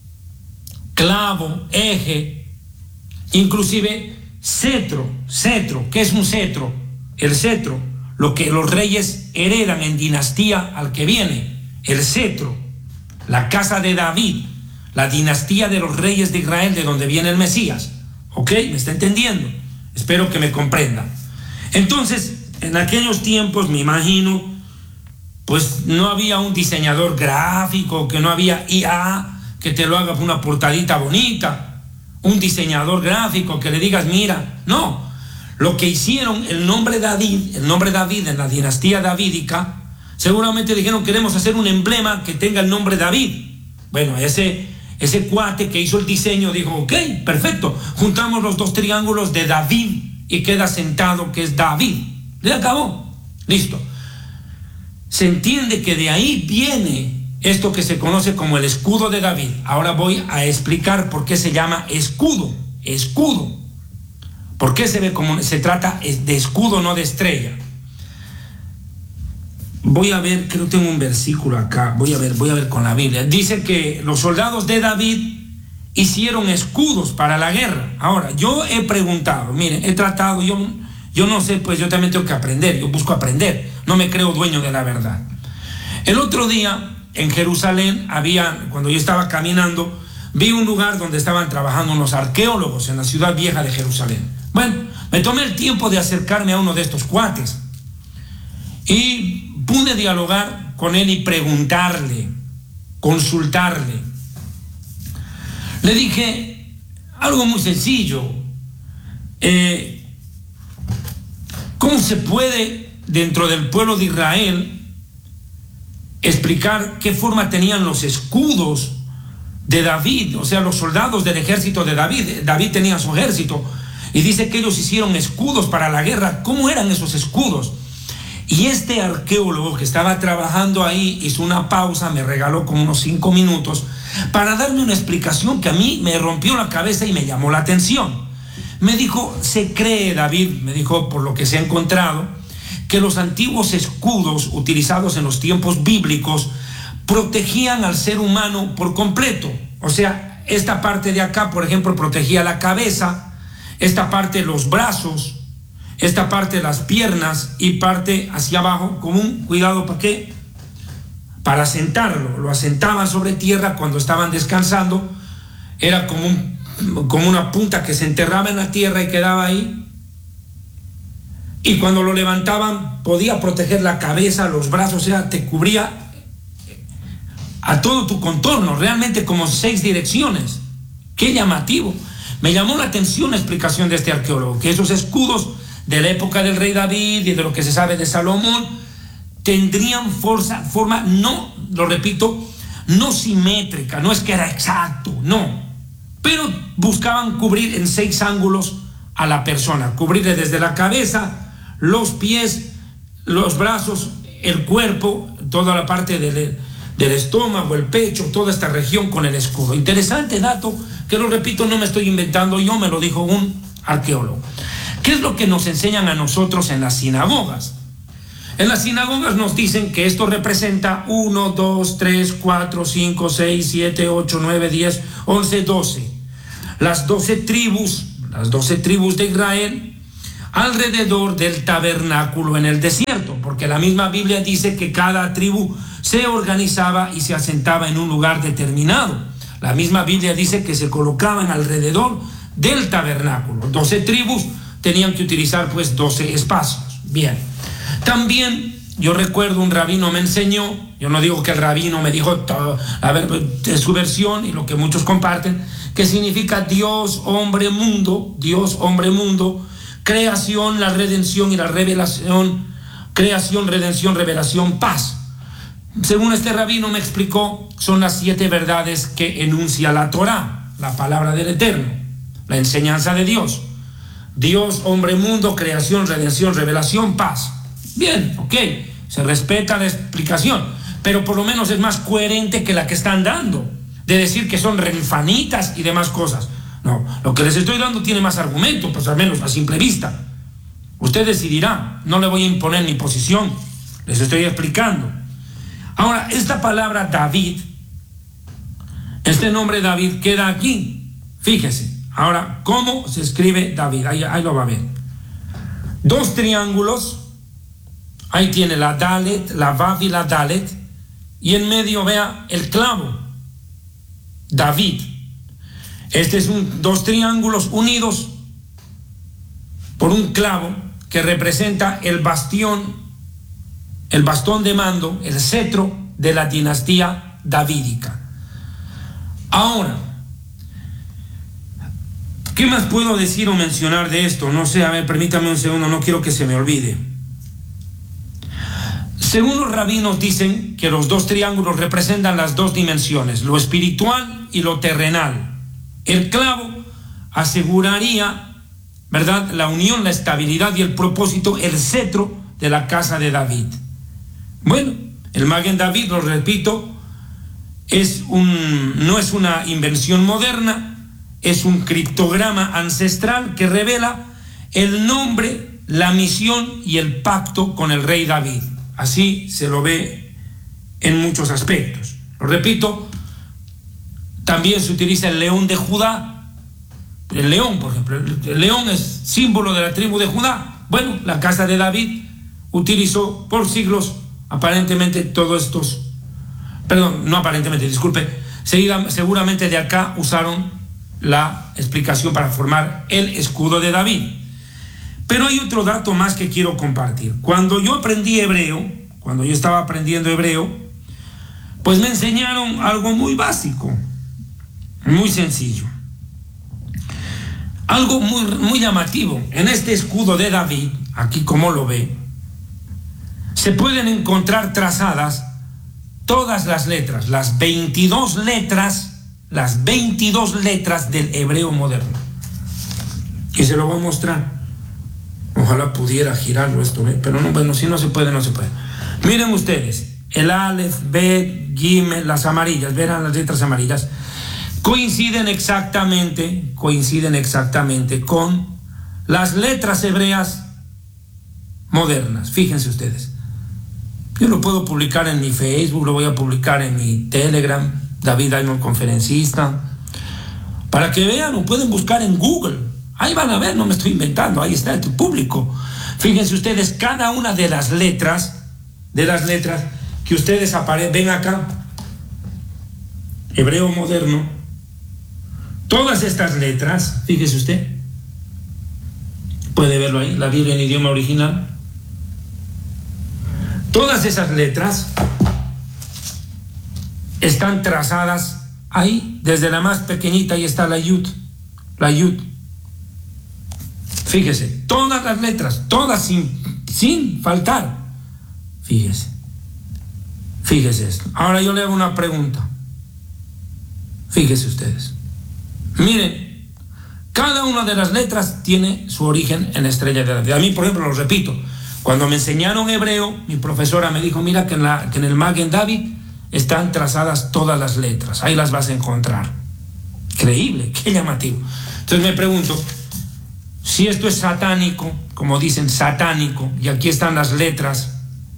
clavo, eje, inclusive cetro, cetro. ¿Qué es un cetro? El cetro, lo que los reyes heredan en dinastía al que viene, el cetro, la casa de David, la dinastía de los reyes de Israel, de donde viene el Mesías. ¿Ok? ¿Me está entendiendo? Espero que me comprendan. Entonces, en aquellos tiempos, me imagino, pues no había un diseñador gráfico, que no había I A que te lo haga una portadita bonita, un diseñador gráfico que le digas, mira, no. Lo que hicieron, el nombre David, el nombre David en la dinastía davídica, seguramente dijeron, queremos hacer un emblema que tenga el nombre David. Bueno, ese, ese cuate que hizo el diseño dijo, ok, perfecto, juntamos los dos triángulos de David y queda sentado que es David. Le acabó, listo. Se entiende que de ahí viene esto que se conoce como el escudo de David. Ahora voy a explicar por qué se llama escudo, escudo. ¿Por qué se ve como se trata de escudo, no de estrella? Voy a ver, creo que tengo un versículo acá, voy a ver, voy a ver con la Biblia. Dice que los soldados de David hicieron escudos para la guerra. Ahora, yo he preguntado, miren, he tratado, yo, yo no sé, pues yo también tengo que aprender, yo busco aprender, no me creo dueño de la verdad. El otro día en Jerusalén había, cuando yo estaba caminando, vi un lugar donde estaban trabajando unos arqueólogos en la ciudad vieja de Jerusalén. Bueno, me tomé el tiempo de acercarme a uno de estos cuates y pude dialogar con él y preguntarle, consultarle. Le dije algo muy sencillo. Eh, ¿Cómo se puede dentro del pueblo de Israel explicar qué forma tenían los escudos de David? O sea, los soldados del ejército de David. David tenía su ejército y dice que ellos hicieron escudos para la guerra. ¿Cómo eran esos escudos? Y este arqueólogo que estaba trabajando ahí hizo una pausa, me regaló como unos cinco minutos para darme una explicación que a mí me rompió la cabeza y me llamó la atención. Me dijo, se cree, David, me dijo, por lo que se ha encontrado, que los antiguos escudos utilizados en los tiempos bíblicos protegían al ser humano por completo. O sea, esta parte de acá, por ejemplo, protegía la cabeza, esta parte los brazos, esta parte las piernas y parte hacia abajo, como un cuidado, ¿para qué? Para sentarlo. Lo asentaban sobre tierra cuando estaban descansando. Era como, un, como una punta que se enterraba en la tierra y quedaba ahí. Y cuando lo levantaban podía proteger la cabeza, los brazos, o sea, te cubría a todo tu contorno, realmente como seis direcciones. Qué llamativo. Me llamó la atención la explicación de este arqueólogo, que esos escudos de la época del rey David y de lo que se sabe de Salomón tendrían forza, forma, no, lo repito, no simétrica, no es que era exacto, no, pero buscaban cubrir en seis ángulos a la persona, cubrirle desde la cabeza, los pies, los brazos, el cuerpo, toda la parte del, del estómago, el pecho, toda esta región con el escudo. Interesante dato, que lo repito, no me estoy inventando yo, me lo dijo un arqueólogo. ¿Qué es lo que nos enseñan a nosotros en las sinagogas? En las sinagogas nos dicen que esto representa uno, dos, tres, cuatro, cinco, seis, siete, ocho, nueve, diez, once, doce. Las doce tribus, las doce tribus de Israel alrededor del tabernáculo en el desierto, porque la misma Biblia dice que cada tribu se organizaba y se asentaba en un lugar determinado. La misma Biblia dice que se colocaban alrededor del tabernáculo. doce tribus tenían que utilizar pues doce espacios. Bien. También yo recuerdo un rabino me enseñó, yo no digo que el rabino me dijo, a ver, es su versión y lo que muchos comparten, que significa Dios, hombre, mundo, Dios, hombre, mundo, creación, la redención y la revelación, creación, redención, revelación, paz. Según este rabino me explicó, son las siete verdades que enuncia la Torá, la palabra del Eterno, la enseñanza de Dios. Dios, hombre, mundo, creación, redención, revelación, paz. Bien, ok, se respeta la explicación, pero por lo menos es más coherente que la que están dando, de decir que son renfanitas y demás cosas. No, lo que les estoy dando tiene más argumento, pues al menos a simple vista. Usted decidirá, no le voy a imponer mi posición, les estoy explicando. Ahora, esta palabra David, este nombre David queda aquí, fíjese. Ahora, ¿cómo se escribe David? Ahí, ahí lo va a ver. Dos triángulos. Ahí tiene la Dalet, la Vav y la Dalet. Y en medio vea el clavo. David. Este es un, dos triángulos unidos por un clavo que representa el bastión, el bastón de mando, el cetro de la dinastía davídica. Ahora, ¿qué más puedo decir o mencionar de esto? No sé, a ver, permítame un segundo, no quiero que se me olvide. Según los rabinos dicen que los dos triángulos representan las dos dimensiones, lo espiritual y lo terrenal. El clavo aseguraría, ¿verdad?, la unión, la estabilidad y el propósito, el cetro de la casa de David. Bueno, el Maguen David, lo repito, es un, no es una invención moderna, es un criptograma ancestral que revela el nombre, la misión y el pacto con el rey David. Así se lo ve en muchos aspectos. Lo repito, también se utiliza el león de Judá. El león, por ejemplo, el león es símbolo de la tribu de Judá. Bueno, la casa de David utilizó por siglos aparentemente todos estos, perdón, no aparentemente, disculpe, seguramente de acá usaron la explicación para formar el escudo de David. Pero hay otro dato más que quiero compartir. Cuando yo aprendí hebreo, cuando yo estaba aprendiendo hebreo, pues me enseñaron algo muy básico, muy sencillo, algo muy, muy llamativo. En este escudo de David, aquí como lo ve, se pueden encontrar trazadas todas las letras, las veintidós letras, las veintidós letras del hebreo moderno. Y se lo voy a mostrar. Ojalá pudiera girarlo esto, ¿eh? Pero no, bueno, si no se puede, no se puede. Miren ustedes, el Aleph, Bet, Gimel, las amarillas, verán las letras amarillas, coinciden exactamente, coinciden exactamente con las letras hebreas modernas. Fíjense ustedes. Yo lo puedo publicar en mi Facebook, lo voy a publicar en mi Telegram, David Aymon Conferencista, para que vean, o pueden buscar en Google. Ahí van a ver, no me estoy inventando, ahí está el público. Fíjense ustedes, cada una de las letras, de las letras que ustedes aparecen, ven acá, hebreo moderno, todas estas letras, fíjese usted, puede verlo ahí, la Biblia en idioma original, todas esas letras están trazadas ahí, desde la más pequeñita, ahí está la Yud, la Yud. Fíjese, todas las letras, todas sin, sin faltar. Fíjese, fíjese esto. Ahora yo le hago una pregunta. Fíjese ustedes. Miren, cada una de las letras tiene su origen en la estrella de David. A mí, por ejemplo, lo repito, cuando me enseñaron hebreo, mi profesora me dijo, mira que en, la, que en el Maguen David están trazadas todas las letras. Ahí las vas a encontrar. Increíble, qué llamativo. Entonces me pregunto, si esto es satánico, como dicen, satánico, y aquí están las letras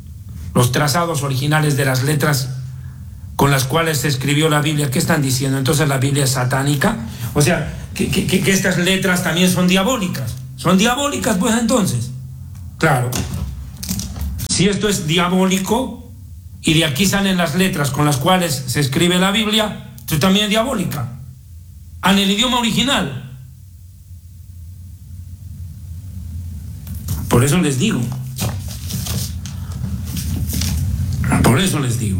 los trazados originales de las letras con las cuales se escribió la Biblia. ¿Qué están diciendo? Entonces la Biblia es satánica. O sea, que, que, que estas letras también son diabólicas. Son diabólicas, pues entonces. Claro. Si esto es diabólico y de aquí salen las letras con las cuales se escribe la Biblia, esto también es diabólica. En el idioma original. Por eso les digo. Por eso les digo.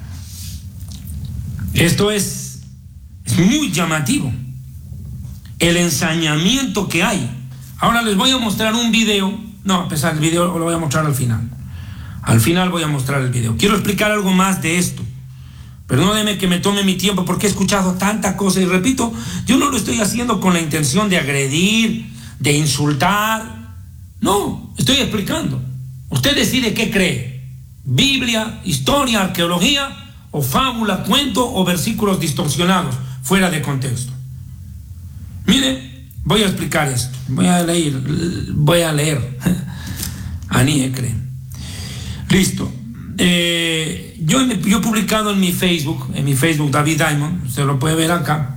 Esto es, es muy llamativo. El ensañamiento que hay. Ahora les voy a mostrar un video. No, a pesar del video lo voy a mostrar al final. Al final voy a mostrar el video. Quiero explicar algo más de esto. Perdónenme que me tome mi tiempo porque he escuchado tanta cosa. Y repito, yo no lo estoy haciendo con la intención de agredir, de insultar. No, estoy explicando. Usted decide qué cree. Biblia, historia, arqueología, o fábula, cuento o versículos distorsionados, fuera de contexto. Mire, voy a explicar esto. Voy a leer. Voy a leer. Aní cree. Listo. Eh, yo, yo he publicado en mi Facebook, en mi Facebook David Diamond, se lo puede ver acá.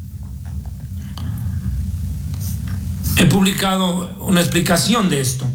He publicado una explicación de esto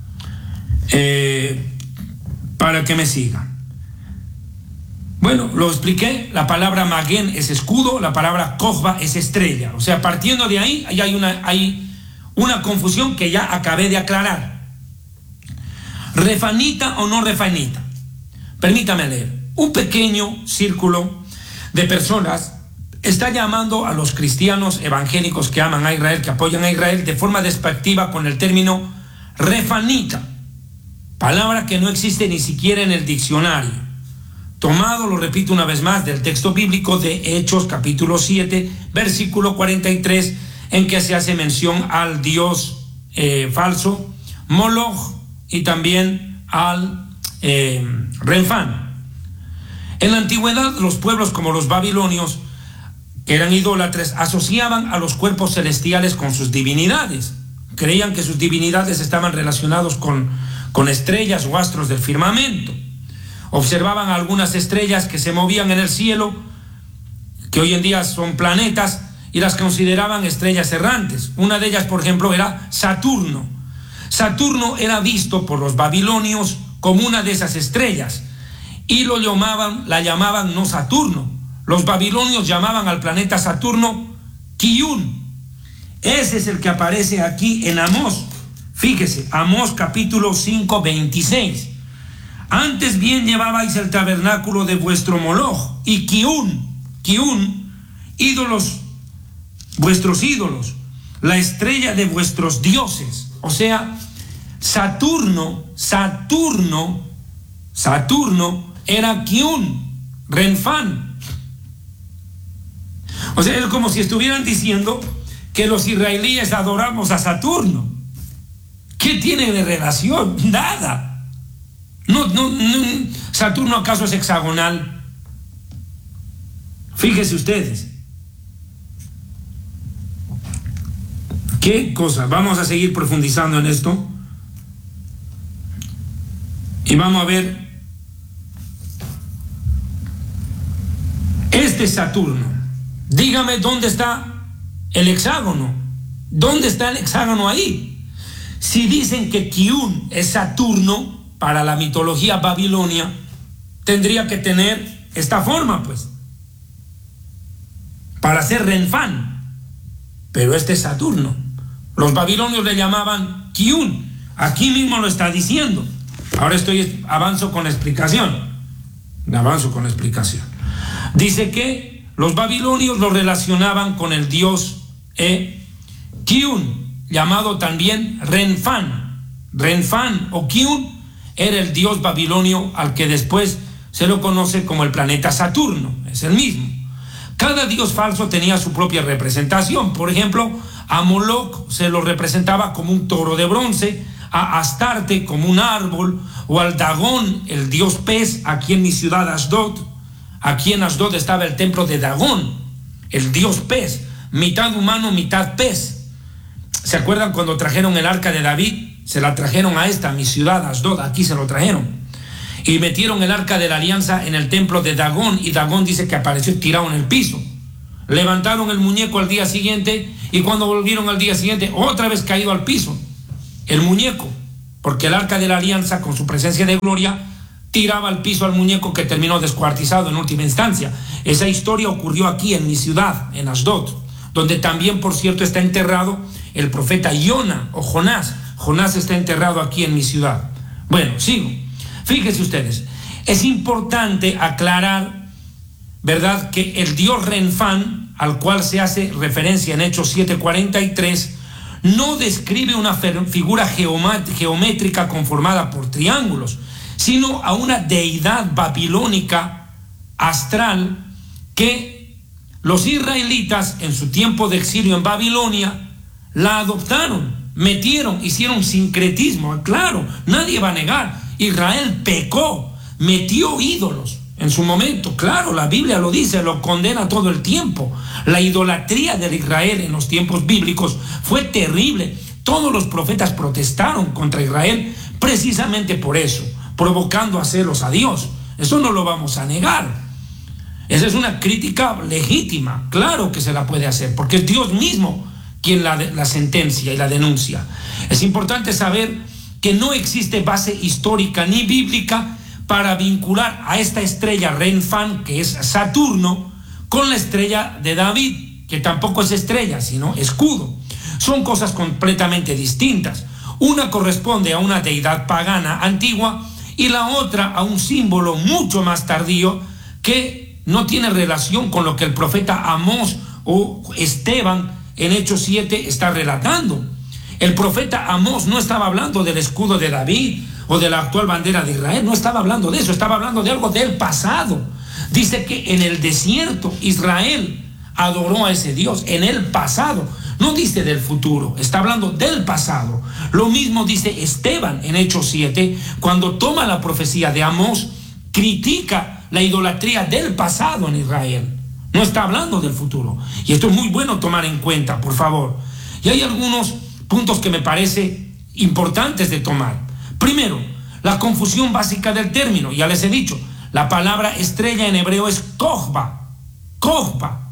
eh, para que me siga. Bueno, lo expliqué. La palabra magén es escudo, la palabra kojba es estrella. O sea, partiendo de ahí, ahí hay una, hay una confusión que ya acabé de aclarar. Refanita o no refanita. Permítame leer. Un pequeño círculo de personas está llamando a los cristianos evangélicos que aman a Israel, que apoyan a Israel, de forma despectiva con el término refanita, palabra que no existe ni siquiera en el diccionario. Tomado, lo repito una vez más, del texto bíblico de Hechos capítulo siete, versículo cuarenta y tres, en que se hace mención al dios eh, falso Moloch y también al eh, Renfán. En la antigüedad, los pueblos como los babilonios, que eran idólatras, asociaban a los cuerpos celestiales con sus divinidades. Creían que sus divinidades estaban relacionados con, con estrellas o astros del firmamento. Observaban algunas estrellas que se movían en el cielo, que hoy en día son planetas, y las consideraban estrellas errantes. Una de ellas, por ejemplo, era Saturno. Saturno era visto por los babilonios como una de esas estrellas, y lo llamaban, la llamaban no Saturno. Los babilonios llamaban al planeta Saturno Kiyun. Ese es el que aparece aquí en Amós. Fíjese, Amós capítulo cinco, veintiséis. Antes bien llevabais el tabernáculo de vuestro Moloch y Kiyun, Kiyun, ídolos, vuestros ídolos, la estrella de vuestros dioses. O sea, Saturno, Saturno, Saturno era Kiyun, Renfán. O sea, es como si estuvieran diciendo que los israelíes adoramos a Saturno. ¿Qué tiene de relación? Nada. No, no, no, ¿Saturno acaso es hexagonal? Fíjense ustedes. ¿Qué cosa? Vamos a seguir profundizando en esto. Y vamos a ver. Este Saturno. Dígame dónde está el hexágono. ¿Dónde está el hexágono ahí? Si dicen que Kiyun es Saturno, para la mitología babilonia, tendría que tener esta forma, pues, para ser Renfán. Pero este es Saturno. Los babilonios le llamaban Kiyun. Aquí mismo lo está diciendo. Ahora estoy, avanzo con la explicación. Avanzo con la explicación. Dice que los babilonios lo relacionaban con el dios eh, Kiyun, llamado también Renfán. Renfán o Kiyun era el dios babilonio al que después se lo conoce como el planeta Saturno. Es el mismo. Cada dios falso tenía su propia representación. Por ejemplo, a Moloch se lo representaba como un toro de bronce, a Astarte como un árbol, o al Dagón, el dios pez, aquí en mi ciudad Asdod. Aquí en Asdod estaba el templo de Dagón, el dios pez, mitad humano, mitad pez. ¿Se acuerdan cuando trajeron el arca de David? Se la trajeron a esta, a mi ciudad Asdod, aquí se lo trajeron. y metieron el arca de la alianza en el templo de Dagón, y Dagón dice que apareció tirado en el piso. Levantaron el muñeco al día siguiente, y cuando volvieron al día siguiente, otra vez caído al piso el muñeco, porque el arca de la alianza, con su presencia de gloria, tiraba al piso al muñeco, que terminó descuartizado en última instancia. Esa historia ocurrió aquí en mi ciudad, en Asdod, donde también, por cierto, está enterrado el profeta Yona o Jonás. Jonás está enterrado aquí en mi ciudad. Bueno, sigo. Fíjense ustedes, es importante aclarar, ¿verdad?, que el dios Renfán, al cual se hace referencia en Hechos siete cuarenta y tres, no describe una figura geométrica conformada por triángulos, sino a una deidad babilónica astral que los israelitas en su tiempo de exilio en Babilonia la adoptaron, metieron, hicieron sincretismo. Claro, nadie va a negar, Israel pecó, metió ídolos en su momento. Claro, la Biblia lo dice, lo condena todo el tiempo. La idolatría de Israel en los tiempos bíblicos fue terrible. Todos los profetas protestaron contra Israel precisamente por eso, provocando a celos a Dios. Eso no lo vamos a negar. Esa es una crítica legítima, claro que se la puede hacer, porque es Dios mismo quien la, la sentencia y la denuncia. Es importante saber que no existe base histórica ni bíblica para vincular a esta estrella Renfán, que es Saturno, con la estrella de David, que tampoco es estrella, sino escudo. Son cosas completamente distintas. Una corresponde a una deidad pagana antigua y la otra a un símbolo mucho más tardío que no tiene relación con lo que el profeta Amós o Esteban en Hechos siete está relatando. El profeta Amós no estaba hablando del escudo de David o de la actual bandera de Israel, no estaba hablando de eso, estaba hablando de algo del pasado. Dice que en el desierto Israel adoró a ese Dios, en el pasado. No dice del futuro, está hablando del pasado. Lo mismo dice Esteban en Hechos siete, cuando toma la profecía de Amós, critica la idolatría del pasado en Israel. No está hablando del futuro. Y esto es muy bueno tomar en cuenta, por favor. Y hay algunos puntos que me parece importantes de tomar. Primero, la confusión básica del término. Ya les he dicho, la palabra estrella en hebreo es kohba, kohba.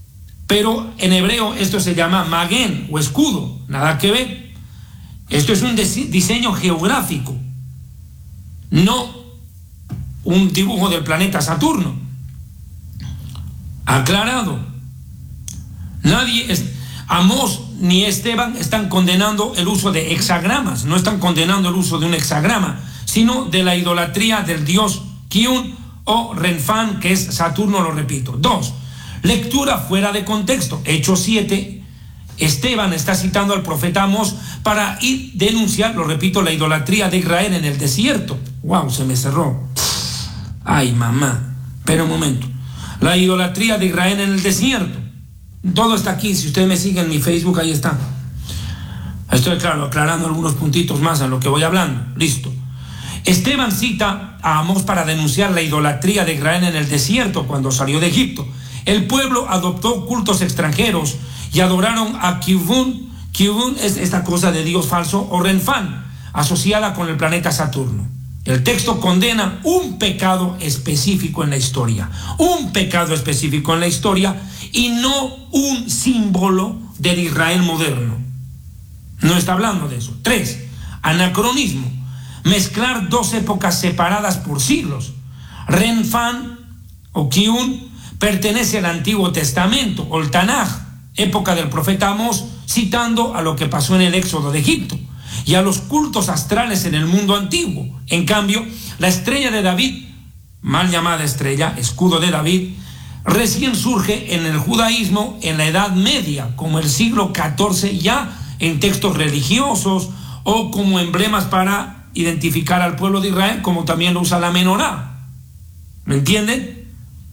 Pero en hebreo esto se llama magén o escudo, nada que ver. Esto es un diseño geográfico, no un dibujo del planeta Saturno. Aclarado. Nadie, es, Amós ni Esteban están condenando el uso de hexagramas, no están condenando el uso de un hexagrama, sino de la idolatría del dios Kiun o Renfán, que es Saturno, lo repito. Dos, lectura fuera de contexto. Hechos siete, Esteban está citando al profeta Amós para ir denunciar, lo repito, la idolatría de Israel en el desierto. Wow, se me cerró. Ay, mamá, espera un momento. La idolatría de Israel en el desierto. Todo está aquí, si ustedes me siguen en mi Facebook, ahí está. Estoy, claro, aclarando algunos puntitos más a lo que voy hablando. Listo. Esteban cita a Amós para denunciar la idolatría de Israel en el desierto cuando salió de Egipto. El pueblo adoptó cultos extranjeros y adoraron a Kivun. Kivun es esta cosa de dios falso, o Renfán, asociada con el planeta Saturno. El texto condena un pecado específico en la historia, un pecado específico en la historia y no un símbolo del Israel moderno. No está hablando de eso. Tres, anacronismo. Mezclar dos épocas separadas por siglos. Renfán o Kiun pertenece al Antiguo Testamento, o el Tanaj, época del profeta Amós, citando a lo que pasó en el éxodo de Egipto y a los cultos astrales en el mundo antiguo. En cambio, la estrella de David, mal llamada estrella, escudo de David, recién surge en el judaísmo en la Edad Media, como el siglo catorce, ya en textos religiosos o como emblemas para identificar al pueblo de Israel, como también lo usa la menorá. ¿Me entienden?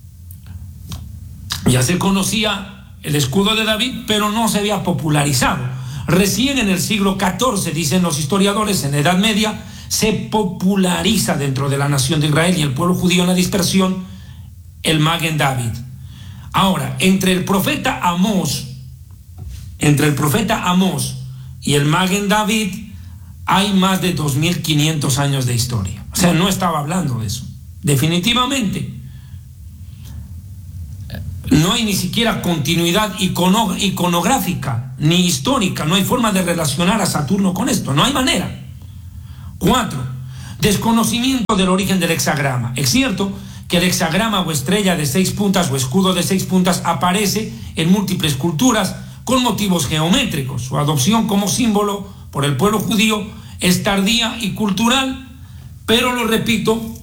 Ya se conocía el escudo de David, pero no se había popularizado. Recién en el siglo catorce, dicen los historiadores, en la Edad Media, se populariza dentro de la nación de Israel y el pueblo judío en la dispersión el Maguen David. Ahora, entre el profeta Amós, entre el profeta Amós y el Maguen David, hay más de dos mil quinientos años de historia. O sea, no estaba hablando de eso. Definitivamente. No hay ni siquiera continuidad icono, iconográfica ni histórica. No hay forma de relacionar a Saturno con esto. No hay manera. Cuatro, desconocimiento del origen del hexagrama. Es cierto que el hexagrama o estrella de seis puntas o escudo de seis puntas aparece en múltiples culturas con motivos geométricos. Su adopción como símbolo por el pueblo judío es tardía y cultural, pero lo repito,